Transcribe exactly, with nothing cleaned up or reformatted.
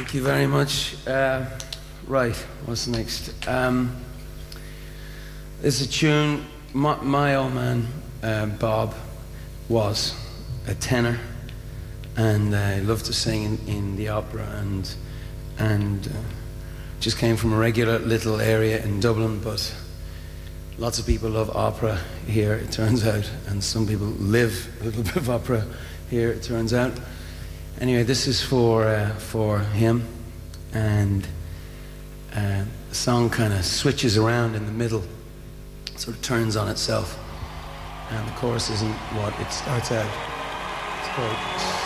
Thank you very much. Uh, right, what's next? Um, there's a tune. My, my old man, uh, Bob, was a tenor, and uh, he loved to sing in, in the opera, and and uh, just came from a regular little area in Dublin, but lots of people love opera here, it turns out, and some people live a little bit of opera here, it turns out. Anyway, this is for uh, for him, and uh, the song kind of switches around in the middle, sort of turns on itself, and the chorus isn't what it starts out. It's called